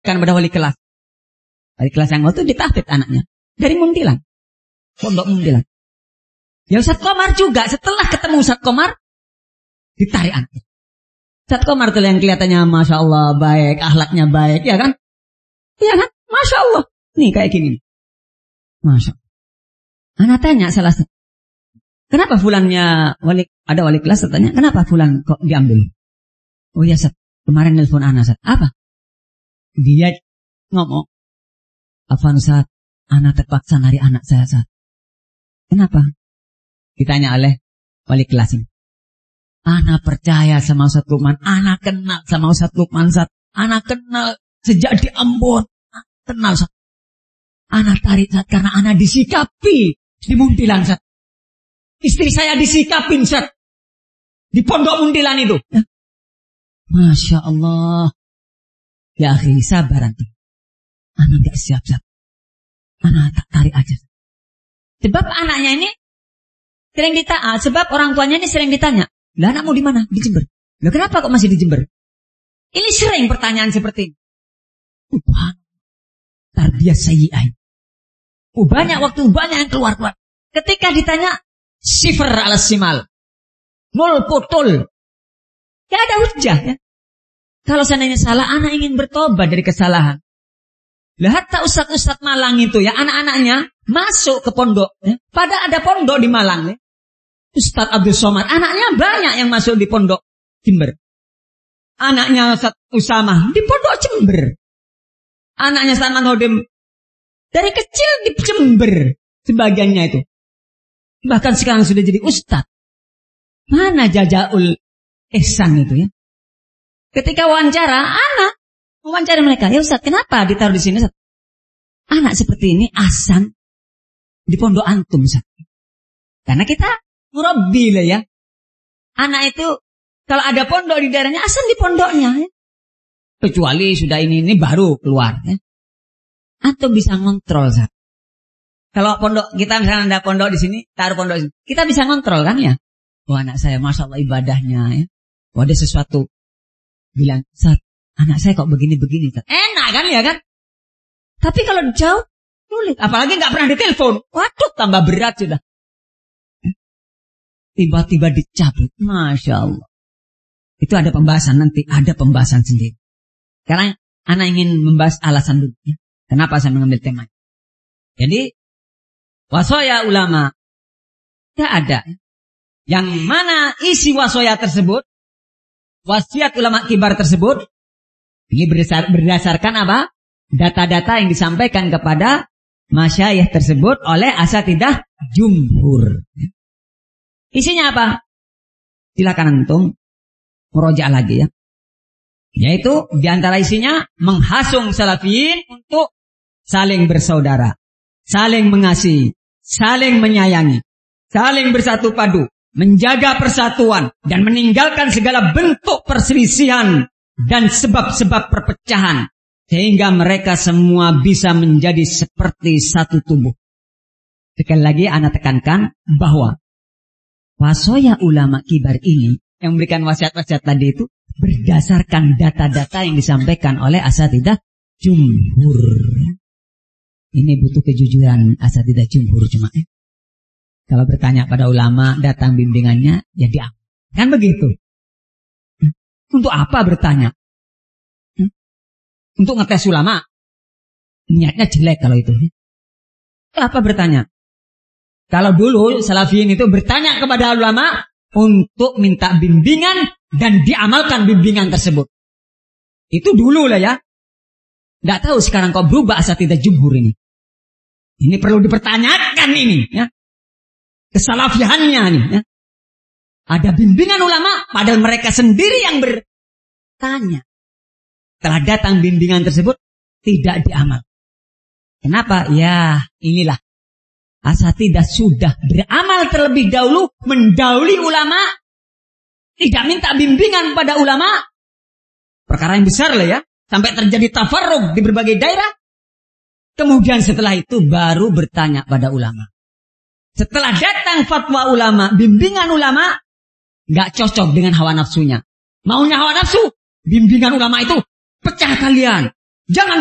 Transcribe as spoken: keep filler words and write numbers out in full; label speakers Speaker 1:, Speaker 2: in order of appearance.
Speaker 1: kan pada wali kelas. Wali kelas yang waktu ditahfidz anaknya. Dari Muntilan. Pondok Muntilan. Ya Ustaz Komar juga. Setelah ketemu Ustaz Komar, ditarik anaknya. Ustaz Komar tuh yang kelihatannya Masya Allah baik, akhlaknya baik. Ya kan? Iya kan? Masya Allah. Nih kayak gini. Masya Allah. Anak tanya salah satu. Kenapa fulannya wali, ada wali kelas tanya, kenapa fulan kok diambil? Oh ya Ustaz, kemarin nelpon anak Ustaz. Apa? Dia ngomong, Afan Ustaz, anak terpaksa nari anak saya Ustaz. Kenapa? Ditanya oleh wali kelas ini. Anak percaya sama Ustaz Lukman, anak kenal sama Ustaz Lukman Ustaz. Anak kenal sejak di Ambon. Kenal Ustaz. Anak tarik Ustaz karena anak disikapi di Muntilan Ustaz. Istri saya disikapin Ustaz. Di pondok Muntilan itu. Ya. Masya Allah. Ya akhi, sabar nanti. Anak gak siap Ustaz. Anak tak tarik aja. Sebab anaknya ini sering ditanya, sebab orang tuanya ini sering ditanya, lah anakmu di mana? Di Jember. Lah kenapa kok masih di Jember? Ini sering pertanyaan seperti ini. Subhanallah. Tarbiyah sayyi'ah. Oh, banyak waktu, banyak yang keluar-keluar. Ketika ditanya, sifar ala simal. Nol putul. Gak ada hujah ya. Kalau seandainya salah, anak ingin bertobat dari kesalahan. Lah hatta ustadz-ustadz Malang itu ya, anak-anaknya masuk ke pondok. Ya. Pada ada pondok di Malang ya. Ustadz Abdul Somad, anaknya banyak yang masuk di pondok Jember. Anaknya Ustadz Usamah di pondok Jember. Anaknya Ustadz Manhodim dari kecil di Jember. Sebagiannya itu. Bahkan sekarang sudah jadi ustadz. Mana Jajaul Ihsan itu ya. Ketika wawancara, anak wawancara mereka. Ya Ustaz, kenapa ditaruh di sini Ustaz? Anak seperti ini asan di pondok antum Ustaz. Karena kita murabbi lah ya. Anak itu kalau ada pondok di daerahnya, asan di pondoknya ya. Kecuali sudah ini ini baru keluar ya. Antum bisa ngontrol Ustaz. Kalau pondok kita misalnya ada pondok di sini, taruh pondok di sini, kita bisa ngontrol kan ya. Wah anak saya Masya Allah ibadahnya ya. Wah ada sesuatu. Bilang, Ustaz, anak saya kok begini-begini. Enak kan ya kan? Tapi kalau jauh, sulit. Apalagi gak pernah ditelepon. Waduh, tambah berat sudah. Tiba-tiba dicabut. Masya Allah. Itu ada pembahasan nanti. Ada pembahasan sendiri. Karena anak ingin membahas alasan dulu. Ya. Kenapa saya mengambil tema. Jadi, wasoya ulama. Tidak ada. Yang mana isi wasoya tersebut. Wasiat ulama kibar tersebut ini berdasar, berdasarkan apa? Data-data yang disampaikan kepada masyayikh tersebut oleh asatidah jumhur. Isinya apa? Silakan antum murojaah lagi ya. Yaitu diantara isinya menghasung salafiyin untuk saling bersaudara, saling mengasihi, saling menyayangi, saling bersatu padu, menjaga persatuan dan meninggalkan segala bentuk perselisihan dan sebab-sebab perpecahan sehingga mereka semua bisa menjadi seperti satu tubuh. Sekali lagi anak tekankan bahwa wasoya ulama kibar ini yang memberikan wasiat-wasiat tadi itu berdasarkan data-data yang disampaikan oleh asatidah jumhur. Ini butuh kejujuran asatidah jumhur cuma ya. Kalau bertanya pada ulama, datang bimbingannya, ya diam. Kan begitu. Untuk apa bertanya? Untuk ngetes ulama. Niatnya jelek kalau itu. Apa bertanya? Kalau dulu salafiyin itu bertanya kepada ulama untuk minta bimbingan dan diamalkan bimbingan tersebut. Itu dulu lah ya. Nggak tahu sekarang kok berubah asatidah jumhur ini. Ini perlu dipertanyakan ini ya. Kesalafiannya nih ya. Ada bimbingan ulama padahal mereka sendiri yang bertanya. Setelah datang bimbingan tersebut tidak diamal. Kenapa? Ya inilah asatidah sudah beramal terlebih dahulu mendahului ulama, tidak minta bimbingan pada ulama. Perkara yang besar lah ya. Sampai terjadi tafarruq di berbagai daerah. Kemudian setelah itu baru bertanya pada ulama. Setelah datang fatwa ulama, bimbingan ulama, gak cocok dengan hawa nafsunya. Maunya hawa nafsu, bimbingan ulama itu pecah kalian. Jangan